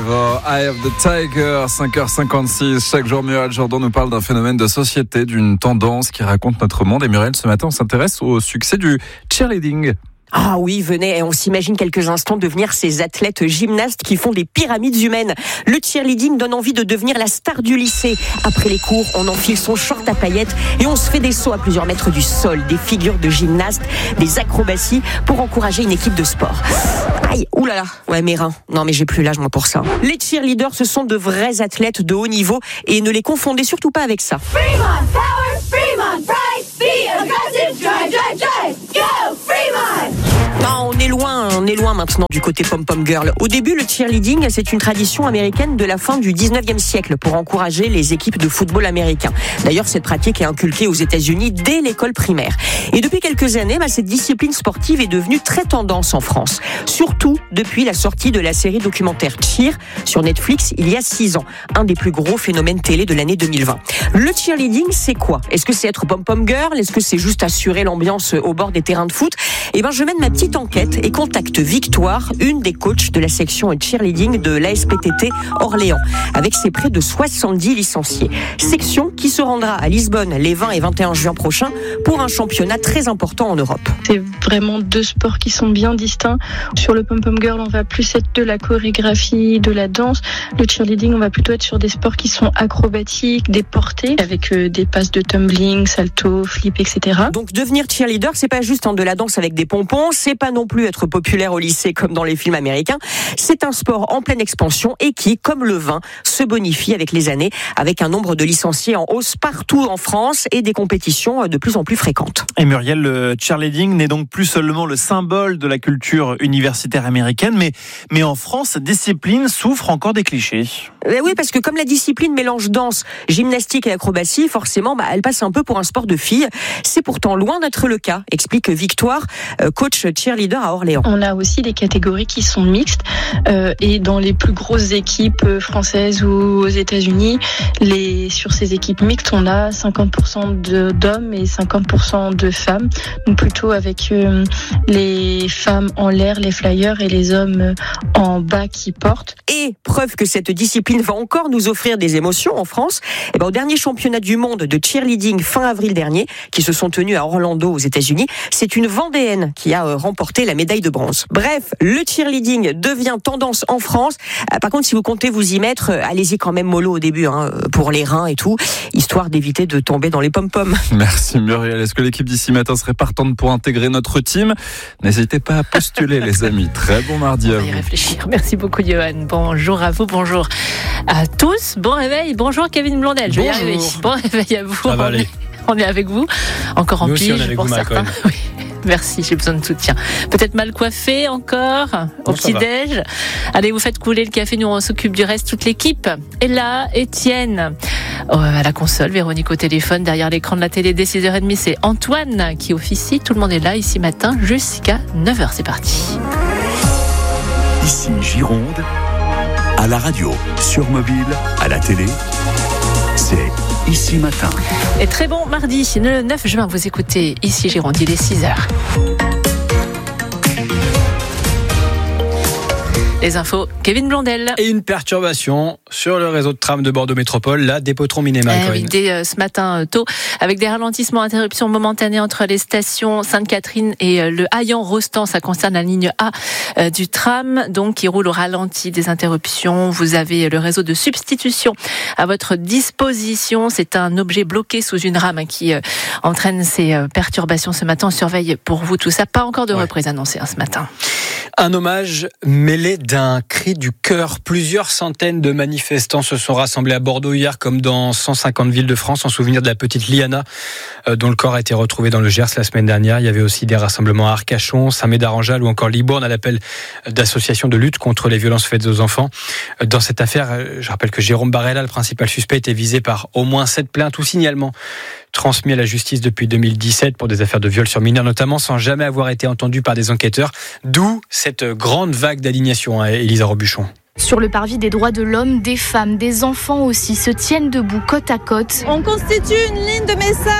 Eye of the Tiger, 5h56. Chaque jour, Muriel Jourdan nous parle d'un phénomène de société, d'une tendance qui raconte notre monde. Et Muriel, ce matin, on s'intéresse au succès du cheerleading. Ah oui, venez, on s'imagine quelques instants devenir ces athlètes gymnastes qui font des pyramides humaines. Le cheerleading donne envie de devenir la star du lycée. Après les cours, on enfile son short à paillettes et on se fait des sauts à plusieurs mètres du sol, des figures de gymnastes, des acrobaties pour encourager une équipe de sport. Aïe, oulala, ouais mes reins. Non mais j'ai plus l'âge moi pour ça. Les cheerleaders, ce sont de vrais athlètes de haut niveau et ne les confondez surtout pas avec ça. Fremont, power, Fremont, pride, be aggressive, drive, drive, drive, go, Fremont! Non, on est loin maintenant du côté pom-pom girl. Au début, le cheerleading, c'est une tradition américaine de la fin du 19e siècle pour encourager les équipes de football américains. D'ailleurs, cette pratique est inculquée aux États-Unis dès l'école primaire. Et depuis quelques années, cette discipline sportive est devenue très tendance en France. Surtout depuis la sortie de la série documentaire Cheer sur Netflix il y a 6 ans. Un des plus gros phénomènes télé de l'année 2020. Le cheerleading, c'est quoi? Est-ce que c'est être pom-pom girl? Est-ce que c'est juste assurer l'ambiance au bord des terrains de foot? Je mène ma petite enquête et contacte Victoire, une des coachs de la section cheerleading de l'ASPTT Orléans, avec ses près de 70 licenciés. Section qui se rendra à Lisbonne les 20 et 21 juin prochains pour un championnat très important en Europe. C'est vraiment deux sports qui sont bien distincts. Sur le pom-pom girl, on va plus être de la chorégraphie, de la danse. Le cheerleading, on va plutôt être sur des sports qui sont acrobatiques, des portées, avec des passes de tumbling, salto, flip, etc. Donc devenir cheerleader, c'est pas juste de la danse avec des pompons, c'est pas non plus être populaire au lycée comme dans les films américains. C'est un sport en pleine expansion et qui, comme le vin, se bonifie avec les années, avec un nombre de licenciés en hausse partout en France et des compétitions de plus en plus fréquentes. Et Muriel, le cheerleading n'est donc plus seulement le symbole de la culture universitaire américaine, mais en France, cette discipline souffre encore des clichés. Oui, parce que comme la discipline mélange danse, gymnastique et acrobatie, forcément, elle passe un peu pour un sport de filles. C'est pourtant loin d'être le cas, explique Victoire, coach cheerleader à Orléans. On a aussi des catégories qui sont mixtes et dans les plus grosses équipes françaises ou aux États-Unis, sur ces équipes mixtes, on a 50% d'hommes et 50% de femmes, donc plutôt avec les femmes en l'air, les flyers, et les hommes en bas qui portent. Et preuve que cette discipline va encore nous offrir des émotions en France, au dernier championnat du monde de cheerleading fin avril dernier, qui se sont tenus à Orlando aux États-Unis, c'est une Vendéenne qui a remporté la médaille de bronze. Bref, le cheerleading devient tendance en France. Par contre, si vous comptez vous y mettre, allez-y quand même mollo au début, pour les reins et tout, histoire d'éviter de tomber dans les pom-poms. Merci Muriel. Est-ce que l'équipe d'ici matin serait partante pour intégrer notre team? N'hésitez pas à postuler les amis. Très bon mardi à vous. On va y réfléchir. Merci beaucoup Johan. Bonjour à vous, bonjour à tous. Bon réveil. Bonjour Kevin Blondel. Je vais y arriver. Bon réveil à vous. Ça va aller. On est avec vous. Encore en Nous pige aussi, on est avec pour vous, certains. Oui. Merci, j'ai besoin de soutien. Peut-être mal coiffé encore, au petit-déj. Allez, vous faites couler le café, nous on s'occupe du reste, toute l'équipe. Et là, Étienne, à la console, Véronique au téléphone, derrière l'écran de la télé dès 6h30, c'est Antoine qui officie. Tout le monde est là ici matin jusqu'à 9h, c'est parti. Ici Gironde, à la radio, sur mobile, à la télé, c'est Ici Matin. Et très bon mardi, le 9 juin, vous écoutez Ici Gironde, il est 6h. Les infos, Kevin Blondel. Et une perturbation sur le réseau de tram de Bordeaux Métropole, la Dépôt-Tron-Minéma. Oui, dès ce matin tôt, avec des ralentissements, interruptions momentanées entre les stations Sainte-Catherine et le Haillan-Rostand. Ça concerne la ligne A du tram, donc qui roule au ralenti, des interruptions. Vous avez le réseau de substitution à votre disposition. C'est un objet bloqué sous une rame qui entraîne ces perturbations ce matin. On surveille pour vous tout ça. Pas encore de reprise annoncée ce matin. Un hommage mêlé d'un cri du cœur. Plusieurs centaines de manifestants se sont rassemblés à Bordeaux hier, comme dans 150 villes de France, en souvenir de la petite Liana, dont le corps a été retrouvé dans le Gers la semaine dernière. Il y avait aussi des rassemblements à Arcachon, Saint-Médard-en-Jalles ou encore Libourne, à l'appel d'associations de lutte contre les violences faites aux enfants. Dans cette affaire, je rappelle que Jérôme Barella, le principal suspect, était visé par au moins 7 plaintes ou signalements transmis à la justice depuis 2017 pour des affaires de viol sur mineurs notamment, sans jamais avoir été entendu par des enquêteurs. D'où cette grande vague d'indignation, Élisa Robuchon. Sur le parvis des droits de l'homme, des femmes, des enfants aussi se tiennent debout côte à côte. On constitue une ligne de message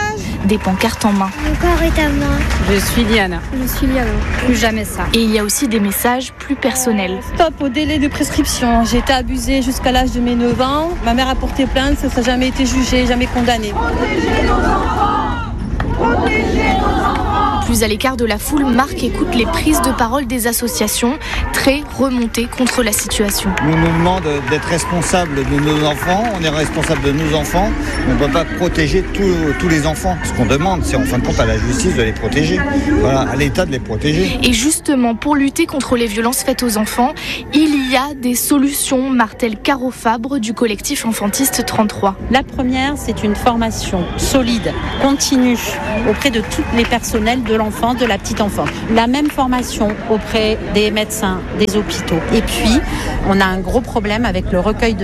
des pancartes en main. Mon corps est à moi. Je suis Diana. Je suis Liana. Plus jamais ça. Et il y a aussi des messages plus personnels. Stop au délai de prescription. J'ai été abusée jusqu'à l'âge de mes 9 ans. Ma mère a porté plainte, ça n'a jamais été jugé, jamais condamné. Protégez nos enfants. Protégez nos enfants. Plus à l'écart de la foule, Marc écoute les prises de parole des associations, très remontées contre la situation. On nous demande d'être responsable de nos enfants, on est responsable de nos enfants, on ne peut pas protéger tous les enfants. Ce qu'on demande, c'est en fin de compte à la justice de les protéger, voilà, à l'État de les protéger. Et justement, pour lutter contre les violences faites aux enfants, il y a des solutions, martèle Caro Fabre du collectif Enfantiste 33. La première, c'est une formation solide, continue, auprès de tous les personnels de l'enfant, de la petite enfance. La même formation auprès des médecins, des hôpitaux. Et puis, on a un gros problème avec le recueil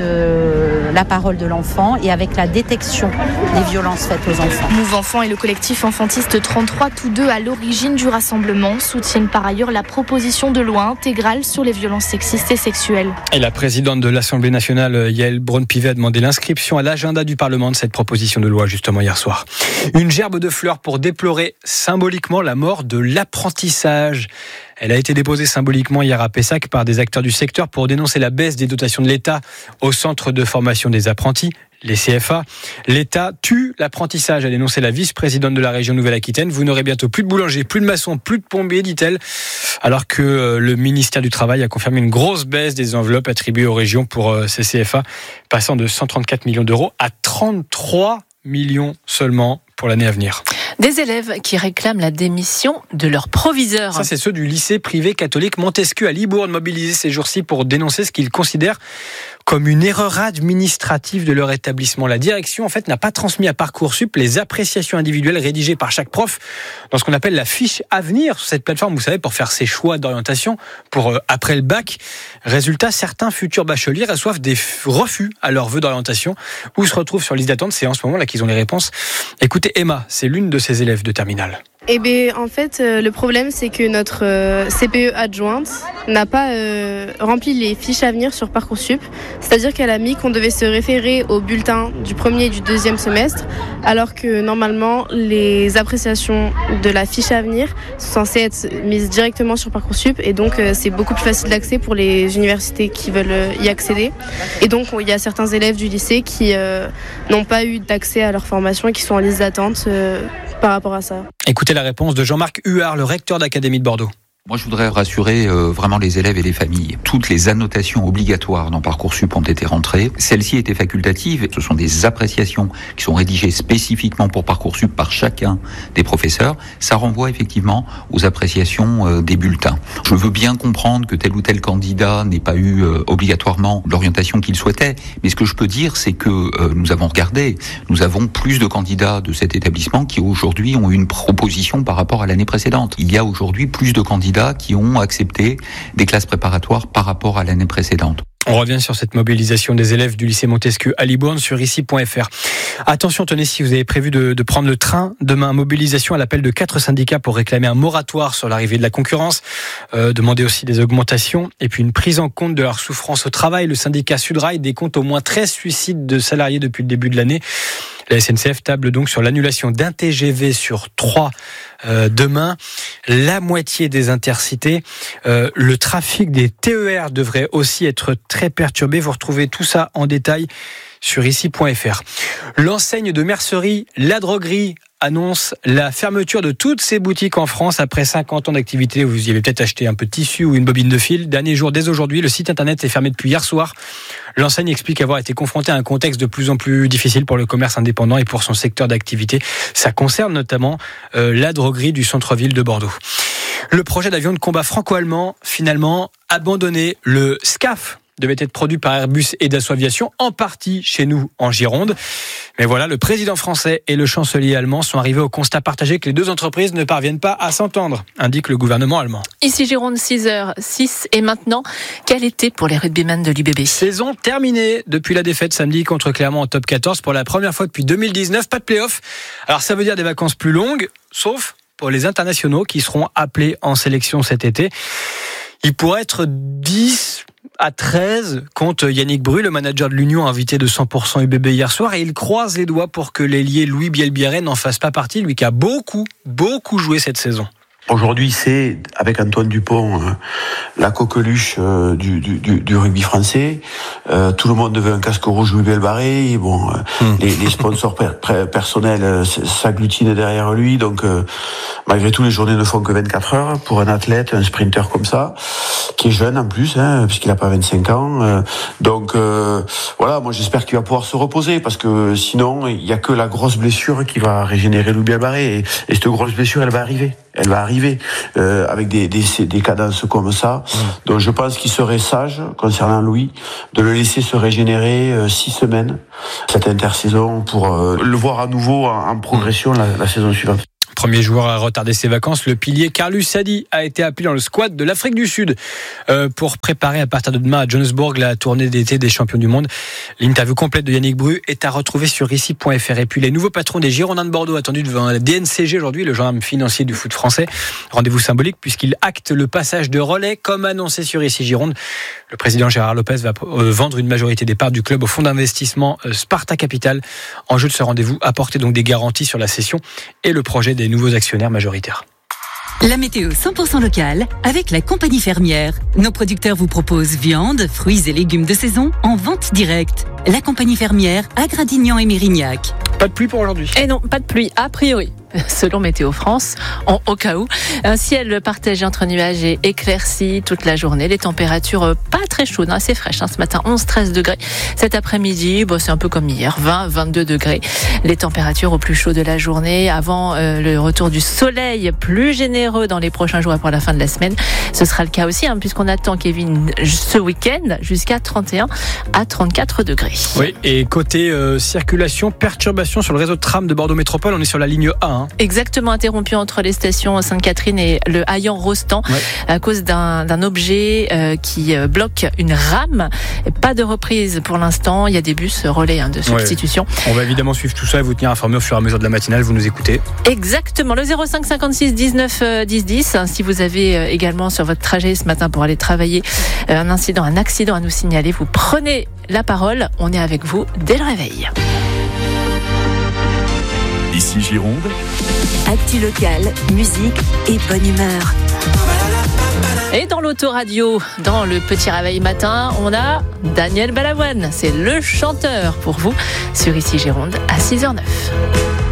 de la parole de l'enfant et avec la détection des violences faites aux enfants. Move Enfant et le collectif Enfantiste 33, tous deux à l'origine du rassemblement, soutiennent par ailleurs la proposition de loi intégrale sur les violences sexistes et sexuelles. Et la présidente de l'Assemblée nationale, Yael Braun-Pivet, a demandé l'inscription à l'agenda du Parlement de cette proposition de loi, justement hier soir. Une gerbe de fleurs pour déplorer symboliquement la mort de l'apprentissage. Elle a été déposée symboliquement hier à Pessac par des acteurs du secteur pour dénoncer la baisse des dotations de l'État au centre de formation des apprentis, les CFA. L'État tue l'apprentissage, a dénoncé la vice-présidente de la région Nouvelle-Aquitaine. Vous n'aurez bientôt plus de boulangers, plus de maçons, plus de plombiers, dit-elle, alors que le ministère du Travail a confirmé une grosse baisse des enveloppes attribuées aux régions pour ces CFA, passant de 134 millions d'euros à 33 millions seulement pour l'année à venir. Des élèves qui réclament la démission de leur proviseur. Ça, c'est ceux du lycée privé catholique Montesquieu à Libourne, mobilisés ces jours-ci pour dénoncer ce qu'ils considèrent comme une erreur administrative de leur établissement. La direction, en fait, n'a pas transmis à Parcoursup les appréciations individuelles rédigées par chaque prof dans ce qu'on appelle la fiche avenir sur cette plateforme, vous savez, pour faire ses choix d'orientation pour après le bac. Résultat, certains futurs bacheliers reçoivent des refus à leur vœu d'orientation ou se retrouvent sur liste d'attente. C'est en ce moment là qu'ils ont les réponses. Écoutez, Emma, c'est l'une de ses élèves de terminale. Eh bien, en fait, le problème, c'est que notre CPE adjointe n'a pas rempli les fiches à venir sur Parcoursup. C'est-à-dire qu'elle a mis qu'on devait se référer au bulletin du premier et du deuxième semestre, alors que normalement, les appréciations de la fiche à venir sont censées être mises directement sur Parcoursup. Et donc, c'est beaucoup plus facile d'accès pour les universités qui veulent y accéder. Et donc, il y a certains élèves du lycée qui n'ont pas eu d'accès à leur formation et qui sont en liste d'attente par rapport à ça. Écoutez la réponse de Jean-Marc Huard, le recteur d'Académie de Bordeaux. Moi, je voudrais rassurer vraiment les élèves et les familles. Toutes les annotations obligatoires dans Parcoursup ont été rentrées. Celles-ci étaient facultatives. Ce sont des appréciations qui sont rédigées spécifiquement pour Parcoursup par chacun des professeurs. Ça renvoie effectivement aux appréciations des bulletins. Je veux bien comprendre que tel ou tel candidat n'ait pas eu obligatoirement l'orientation qu'il souhaitait. Mais ce que je peux dire, c'est que nous avons regardé. Nous avons plus de candidats de cet établissement qui aujourd'hui ont une proposition par rapport à l'année précédente. Il y a aujourd'hui plus de candidats qui ont accepté des classes préparatoires par rapport à l'année précédente. On revient sur cette mobilisation des élèves du lycée Montesquieu à Libourne sur ici.fr. Attention, tenez, si vous avez prévu de prendre le train demain, mobilisation à l'appel de 4 syndicats pour réclamer un moratoire sur l'arrivée de la concurrence, demander aussi des augmentations et puis une prise en compte de leur souffrance au travail. Le syndicat Sudrail décompte au moins 13 suicides de salariés depuis le début de l'année. La SNCF table donc sur l'annulation d'un TGV sur 3 demain, la moitié des intercités. Le trafic des TER devrait aussi être très perturbé. Vous retrouvez tout ça en détail sur ici.fr. L'enseigne de mercerie La Droguerie annonce la fermeture de toutes ses boutiques en France après 50 ans d'activité. Vous y avez peut-être acheté un peu de tissu ou une bobine de fil. Dernier jour dès aujourd'hui, le site internet est fermé depuis hier soir. L'enseigne explique avoir été confrontée à un contexte de plus en plus difficile pour le commerce indépendant et pour son secteur d'activité. Ça concerne notamment la droguerie du centre-ville de Bordeaux. Le projet d'avion de combat franco-allemand, finalement abandonné. Le SCAF devait être produit par Airbus et Dassault Aviation, en partie chez nous en Gironde. Mais voilà, le président français et le chancelier allemand sont arrivés au constat partagé que les deux entreprises ne parviennent pas à s'entendre, indique le gouvernement allemand. Ici Gironde, 6h06. Et maintenant, quel été pour les rugbymen de l'UBB ? Saison terminée depuis la défaite samedi contre Clermont en top 14 pour la première fois depuis 2019. Pas de play-off. Alors ça veut dire des vacances plus longues, sauf pour les internationaux qui seront appelés en sélection cet été. Il pourrait être 10 à 13 contre Yannick Bru, le manager de l'Union, invité de 100% UBB hier soir, et il croise les doigts pour que l'ailier Louis Bielbiaré n'en fasse pas partie, lui qui a beaucoup joué cette saison. Aujourd'hui, c'est, avec Antoine Dupont, la coqueluche du rugby français. Tout le monde veut un casque rouge Louis Bielbiaré. Bon, les sponsors personnels s'agglutinent derrière lui. Donc, malgré tout, les journées ne font que 24 heures pour un athlète, un sprinter comme ça, qui est jeune en plus, puisqu'il n'a pas 25 ans. Donc, voilà, moi j'espère qu'il va pouvoir se reposer, parce que sinon, il n'y a que la grosse blessure qui va régénérer Louis Bielbiaré. Et cette grosse blessure, elle va arriver avec des cadences comme ça. Donc je pense qu'il serait sage, concernant Louis, de le laisser se régénérer 6 semaines cette intersaison pour le voir à nouveau en progression la saison suivante. Premier joueur à retarder ses vacances, le pilier Carlos Sadi a été appelé dans le squad de l'Afrique du Sud pour préparer à partir de demain à Johannesburg la tournée d'été des champions du monde. L'interview complète de Yannick Bru est à retrouver sur ici.fr. Et puis les nouveaux patrons des Girondins de Bordeaux attendus devant la DNCG aujourd'hui, le gendarme financier du foot français. Rendez-vous symbolique puisqu'il acte le passage de relais comme annoncé sur ici Gironde. Le président Gérard Lopez va vendre une majorité des parts du club au fonds d'investissement Sparta Capital. En jeu de ce rendez-vous, apporter donc des garanties sur la cession et le projet des nouveaux actionnaires majoritaires. La météo 100% locale avec la compagnie fermière. Nos producteurs vous proposent viande, fruits et légumes de saison en vente directe. La compagnie fermière à Gradignan et Mérignac. Pas de pluie pour aujourd'hui. Et non, pas de pluie, a priori. Selon Météo France, au cas où. Un ciel partagé entre nuages et éclairci toute la journée. Les températures pas très chaudes, assez fraîches. Ce matin, 11-13 degrés. Cet après-midi, c'est un peu comme hier, 20-22 degrés. Les températures au plus chaud de la journée avant le retour du soleil plus généreux dans les prochains jours après la fin de la semaine. Ce sera le cas aussi, puisqu'on attend, Kevin, ce week-end jusqu'à 31 à 34 degrés. Oui, et côté circulation, perturbation sur le réseau de tram de Bordeaux Métropole, on est sur la ligne A. Exactement, interrompu entre les stations Sainte-Catherine et le Hayan-Rostand à cause d'un objet qui bloque une rame. Pas de reprise pour l'instant. Il y a des bus relais de substitution. On va évidemment suivre tout ça et vous tenir informé au fur et à mesure de la matinale. Vous nous écoutez. Exactement. Le 05 56 19 10 10. Si vous avez également sur votre trajet ce matin pour aller travailler un accident à nous signaler, vous prenez la parole. On est avec vous dès le réveil. Ici Gironde. Actu locale, musique et bonne humeur. Et dans l'autoradio, dans le petit réveil matin, on a Daniel Balavoine. C'est le chanteur pour vous sur Ici Gironde à 6h09.